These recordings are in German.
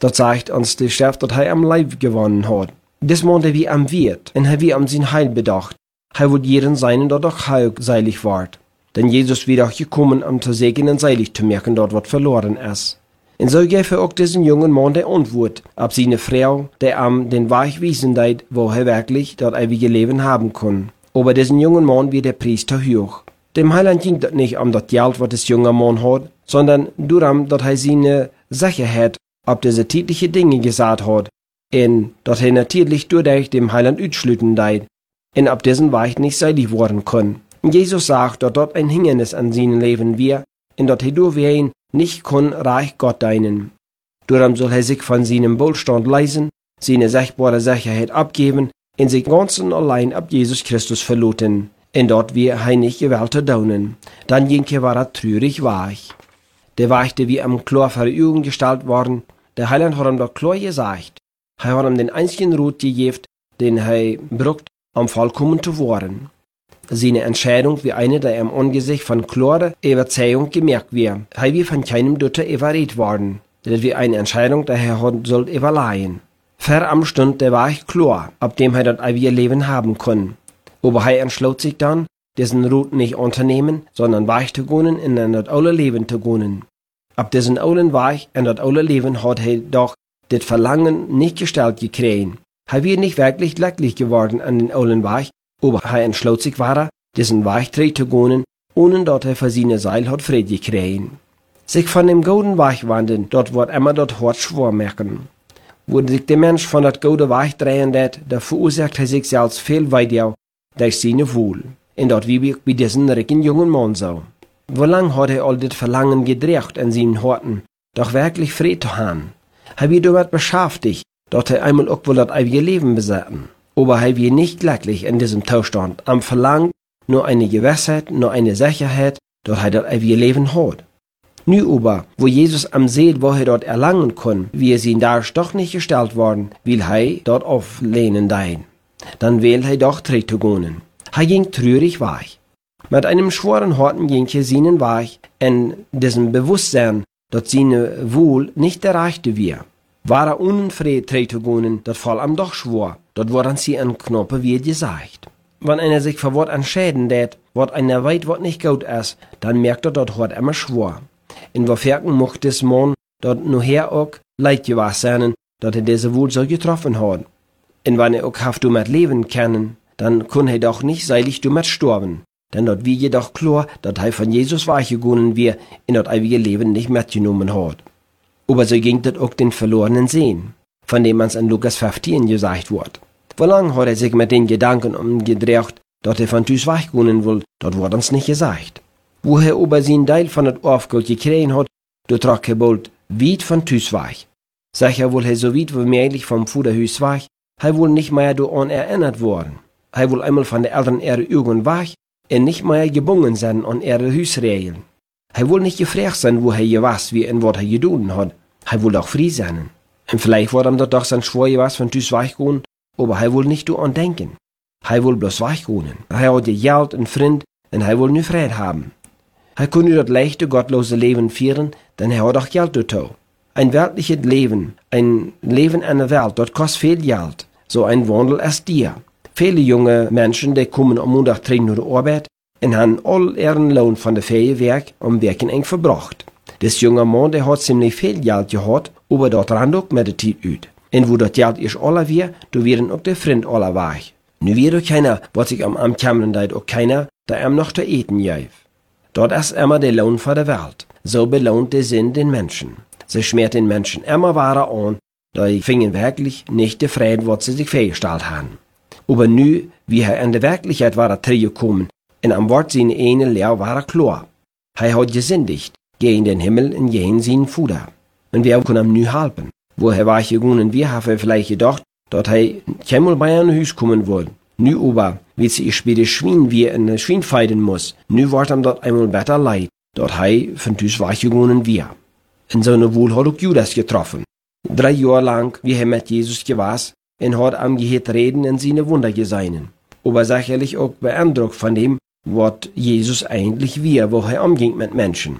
Dat sagt uns die Schrift, dat hij am Leib gewonnen hat. Des mahnte wie am Wirt, en hij wie am sein Heil bedacht. Hij wird jeden seinen, dat auch heil seilig ward. Denn Jesus wird auch gekommen, um zu segnen seilig zu merken, dort wat verloren ist. En so gäfe auch diesen jungen Mann der Antwort, ab seine Frau, der am den Weg wiesen deit, wo er wirklich dort ewige Leben haben kann. Aber diesen jungen Mann wird der Priester hoch. Dem Heiland ging das nicht um das Geld, was das junge Mann hat, sondern darum, dass er seine Sicherheit ob diese tägliche Dinge gesagt hat, und dass er natürlich durch dem Heiland utschlüten deit, und ab diesen Weg nicht seilig worden kann. Jesus sagt, dass dort ein Hindernis an seinem Leben wir, und dass er durch ihn nicht kann reich Gott dienen. Darum soll er sich von seinem Wohlstand leisen, seine sichtbare Sicherheit abgeben, und sich ganz und allein ab Jesus Christus verlassen, und dort wir er nicht gewählte daunen. Dann ging er war trürig weich. Der Weg, der wie am klar vor die Augen gestellt worden, der Heiland hat ihm dort klar gesagt, er hat ihm den einzigen Rut gegeben, den er braucht, um vollkommen zu werden. Seine Entscheidung wie eine, der im Angesicht von klarer Überzeugung gemerkt wird. Er wird von keinem Dutter überredet worden. Das wie eine Entscheidung, der Herr hat soll überleihen. Ver am Stund der war ich klar, ab dem er das ewige Leben haben kann. Aber er entschloss sich dann, diesen Rut nicht unternehmen, sondern weich zu gehen und in das alte Leben zu gehen. Ab diesen alten Weich in das alte Leben hat er doch das Verlangen nicht gestellt gekriegt. Er wird nicht wirklich glücklich geworden an den alten Weich, aber er entschloss sich war, diesen Weich zu gehen, ohne dass er für seine Seil hat Friede gekriegt. Sich von dem golden Weich wandeln, dort wird immer das Hort schwor merken. Wo sich der Mensch von das golden Weich drehen lässt, da verursacht er sich selbst viel weiter durch seine Wohl. Und dort wie bei diesen reichen jungen Mann so. Wo lang hat er all das Verlangen gedreht an seinen Horten, doch wirklich Friede zu haben. Er wird damit beschäftigt, dass er einmal auch wohl das ewige Leben besetzen. Aber er wird nicht glücklich in diesem Zustand, am Verlangen nur eine Gewissheit, nur eine Sicherheit, dass er das ewige Leben hat. Nu aber, wo Jesus am See, wo er dort erlangen kann, wie es ihn da doch nicht gestellt worden, will er dort auflehnen dein. Dann will er doch zu gehen. Er ging trürig weich. Mit einem schweren Horten ging er seinen Weg in diesem Bewusstsein, dass seine Wohl nicht erreichte wir. War er unfried zu gehen, das fall am doch schwor, dort wurden sie an Knoppe wie gesagt. Wenn einer sich für Wort entscheiden tät, wat einer weit wat nicht gut ist, dann merkt er, dort hat immer schwor. In wofern mocht des Mann dort nur her auch leid gewesen sein, dass er diese Wohl so getroffen hat. Und wenn er auch haft mit leben können, dann kann er doch nicht seilig damit sterben. Denn dort wie jedoch klar, dass er von Jesus weichgegangen wir in das ewige Leben nicht mitgenommen hat. Aber so ging das auch den verlorenen Sehen, von dem man's in Lukas 15 gesagt wird. Wie lange hat er sich mit den Gedanken umgedreht, dass er von Tüs weichgegangen will, dort wurde uns nicht gesagt. Wo er aber seinen Teil von das Aufgold gekriegt hat, dort trug er bald weit von Tüs weich. Sicher wohl er so weit wie möglich vom Fuderhüs weich, er wohl nicht mehr daran erinnert worden. Er wohl einmal von der Eltern ihre Augen weich, und nicht mehr gebunden sein an ihre Hüsregeln. Er wohl nicht gefragt sein, wo er was wie und was er getan hat. Er wohl auch frei sein. Und vielleicht war ihm dort doch sein Schwur was von Tüs weich gehen, aber er wohl nicht daran denken. Er wohl bloß weich gehen. Er hat Geld und Freund, und er wohl nur Frieden haben. Er konnte das leichte, gottlose Leben führen, denn er hat auch Geld dazu. Ein weltliches Leben, ein Leben in der Welt, dort kostet viel Geld. So ein Wandel ist dir. Viele junge Menschen, die kommen am Montag nach der Arbeit und haben all ihren Lohn von der freien Werk am Werken eng verbracht. Das junge Mann, der hat ziemlich viel Geld gehabt, aber dort ran auch mit der Zeit ut. Und wo das Geld ist aller wir, da werden auch der Freund aller weich. Nu wird auch keiner, was sich am Kämmen deit, auch keiner, der ihm noch zu eten gäf. Dort ist immer der Lohn für der Welt. So belohnt der Sinn den Menschen. Sie schmiert den Menschen immer wahrer an, da fingen wirklich nicht die Frieden, was sie sich vorgestellt haben. Aber nu, wie er in der Wirklichkeit war gekommen, und am Wort seine eine Lehr war klar. Er hat gesündigt, gegen den Himmel und gegen seinen Fuder. Und wer kann ihm nu helfen? Wo er war gegangen, wir haben vielleicht gedacht, dass er keinmal bei einem Haus kommen würde. Nu aber, wie sie später Schwein wie in ein Schwein feiden muss, nu wird ihm dort einmal besser leid, dass er von Tüs war gegangen wir. In seiner Wohl hat auch Judas getroffen. 3 Jahre lang, wie er mit Jesus gewesen, und hat am gehört reden in seine Wunder gesehen. Aber sicherlich auch beeindruckt von dem, was Jesus eigentlich wir, wo er umging mit Menschen.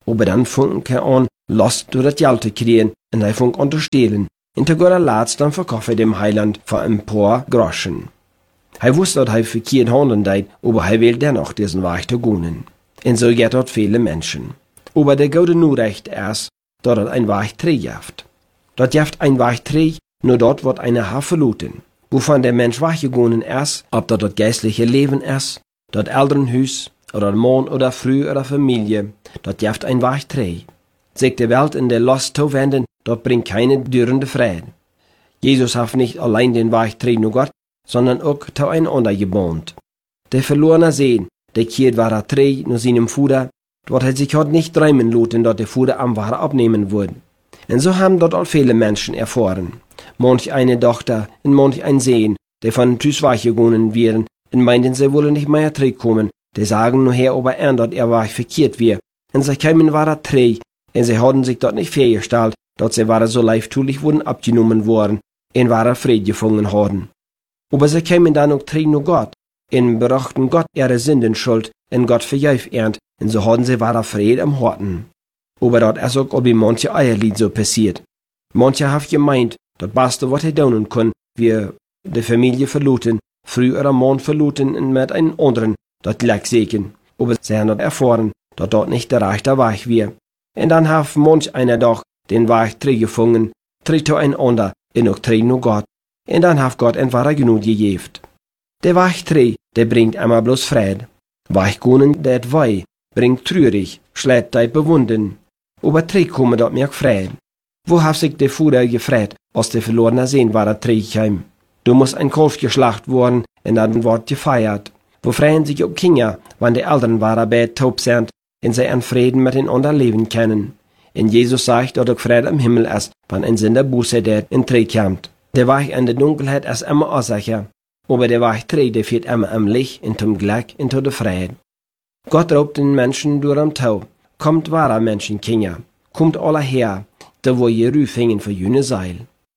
Aber dann fing er an, Lust door het geld te kriegen, en hij fing an te stelen. En te goede laatst dan verkocht hij dem Heiland voor een paar Groschen. Hij wist dat hij verkeerd handelen deed, aber hij wil dennoch diesen Weg te gaan. En zo gaat dat viele Menschen. Aber der Gode nu recht is, dat het een Weg teruggeeft. Dat geeft een Weg terug, nur dort wordt eine haar verloten. Wovon der Mensch weggegangen ist, ob das geistliche Leben ist, das Elternhaus, oder Mann oder Frau oder Familie, das gibt ein Weg terug. Sich die Welt in der Lust zu wenden, das bringt keine dürrende Friede. Jesus hat nicht allein den Weg terug zu Gott, sondern auch zu einander gebannt. Der verlorene Sehen, der kehrt war terug nach seinem Vater, dort hat sich heute nicht träumen lassen, dass der Vater am Wahre abnehmen würde. Und so haben dort all viele Menschen erfahren. Manch eine Tochter und manch ein Sehen, der von Tüß weggegangen wären, und meinten, sie wollen nicht mehr zurückkommen. Die sagen nur her, aber dass war verkehrt wir. Und sie kamen war träg, und sie hatten sich dort nicht vorgestellt, dass sie war so leichttulich wurden abgenommen worden, und war Fried gefangen haben. Aber sie kamen dann auch träg nur Gott, und brachten Gott ihre Sündenschuld, und Gott vergäuf ernt, und so hatten sie war Fried am Horten. Aber dort ist auch bei manche Eierlied so passiert. Manche haben gemeint, das Beste, was sie tun können, wir die Familie verloten, früh oder Mann verloten und mit einem anderen, das gleich sehen. Aber sie haben dort erfahren, dass dort nicht der rechte Weg war. Und dann hat manch einer doch den Weg zurückgefunden, tritt zu einander, und auch tritt nur Gott. Und dann hat Gott ein wahrer Genug gegeben. Der Weg tritt, der bringt einmal bloß Fried. Weg gehen, der weh, bringt trürig, schlägt die bewunden. Aber tritt kommen dort mehr Fried. Wo hat sich der Vater gefreut, als der verlorene Sehen war zurückgekommen? Du musst ein Kalf geschlacht worden, und dann wird gefeiert. Wo freuen sich auch Kinder, wenn die Eltern waren bei taub sind, und sie an Frieden miteinander leben können. Und Jesus sagt, dass auch Friede im Himmel ist, wenn ein Sünder Buße tät und zurückkommt. Der Weg in der Dunkelheit ist immer unsicher, aber der Weg zurück, der führt immer am Licht, und zum Glück, und zu der Friede. Gott raubt den Menschen durch am Tau. Kommt wahrer Menschenkinder, kommt alle her, da wo ihr Ruf hingen für jene Seil.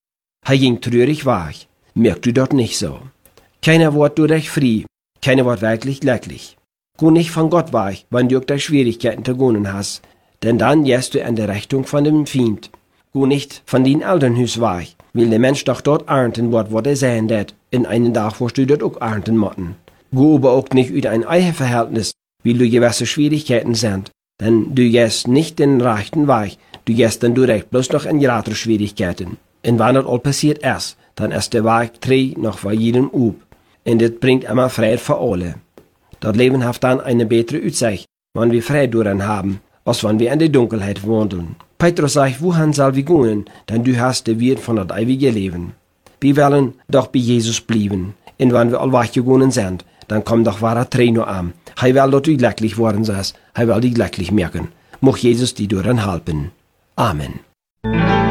Er ging trürig weg, merkt du dort nicht so. Keiner wird durch dich frei, keiner wird wirklich glücklich. Geh nicht von Gott weg, wenn du auch die Schwierigkeiten zu gehen hast, denn dann gehst du in die Richtung von dem Feind. Geh nicht von den Elternhaus weg, weil der Mensch doch dort ernten wird, was er sehen wird, in einen Tag wirst du dort auch ernten müssen. Geh aber auch nicht über ein Eheverhältnis, weil du gewisse Schwierigkeiten sind, denn du gehst nicht den rechten Weg, du gehst dann direkt bloß noch in gratis Schwierigkeiten. Und wenn das all passiert ist, dann ist der Weg drei noch für jeden Ub. Und das bringt immer Friede für alle. Das Leben hat dann eine bessere Aussicht, wenn wir Friede daran haben, als wenn wir in der Dunkelheit wandeln. Petrus sagt, wohin soll wir gehen, denn du hast den Wirt von das ewige Leben. Wir wollen doch bei Jesus bleiben. Und wenn wir all weggegangen sind, dann kommt doch wahrer Trainer an. Er will, dass du glücklich worden seist. Er will dich glücklich merken. Mocht Jesus dir daran helfen. Amen.